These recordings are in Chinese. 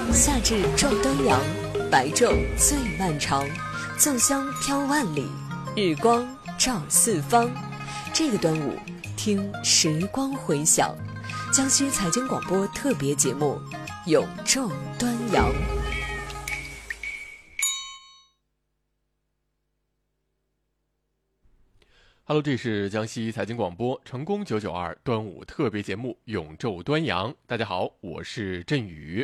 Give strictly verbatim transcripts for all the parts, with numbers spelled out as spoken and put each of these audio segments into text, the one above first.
夏至照端阳，白昼最漫长，粽香飘万里，日光照四方。这个端午，听时光回响，江西财经广播特别节目《永昼端阳》。 Hello， 这是江西财经广播成功九九二端午特别节目《永昼端阳》。大家好，我是振宇。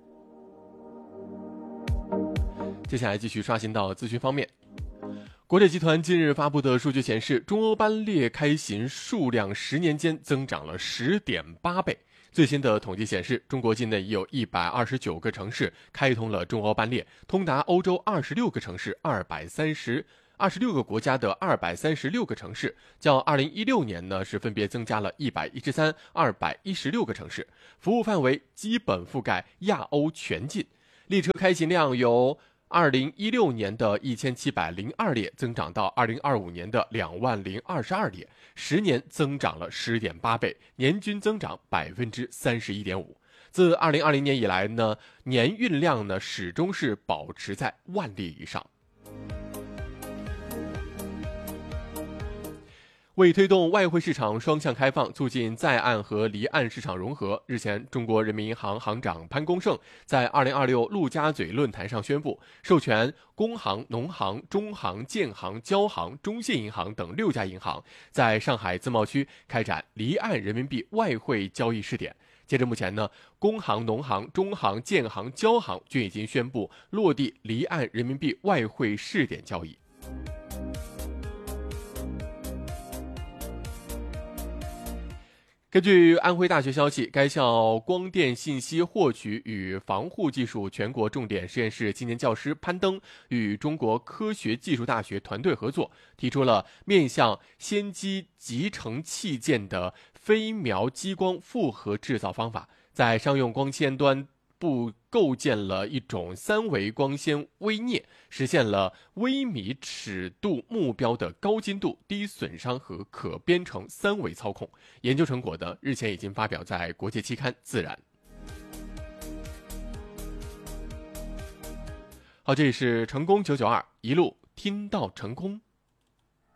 接下来继续刷新到资讯方面。国铁集团近日发布的数据显示，中欧班列开行数量十年间增长了 十点八 倍。最新的统计显示，中国境内已有一百二十九个城市开通了中欧班列，通达欧洲二十六个城市二百三十二十六个国家的二百三十六个城市，较二零一六年呢是分别增加了一百一十三、二百一十六个城市，服务范围基本覆盖亚欧全境。列车开行量由二零一六年的一千七百零二列增长到二零二五年的两万零二十二列，十年增长了 十点八 倍，年均增长 百分之三十一点五。自二零二零年以来呢，年运量呢始终是保持在万列以上。为推动外汇市场双向开放，促进在岸和离岸市场融合，日前，中国人民银行行长潘功胜在二零二六陆家嘴论坛上宣布，授权工行、农行、中行、建行、交行、中信银行等六家银行在上海自贸区开展离岸人民币外汇交易试点。截至目前呢，工行、农行、中行、建行、交行均已经宣布落地离岸人民币外汇试点交易。根据安徽大学消息，该校光电信息获取与防护技术全国重点实验室青年教师潘登与中国科学技术大学团队合作，提出了面向先机集成器件的飞描激光复合制造方法，在商用光纤端部构建了一种三维光纤微镍，实现了微米尺度目标的高精度、低损伤和可编程三维操控。研究成果呢，日前已经发表在国际期刊《自然》。好，这里是成功九九二，一路听到成功。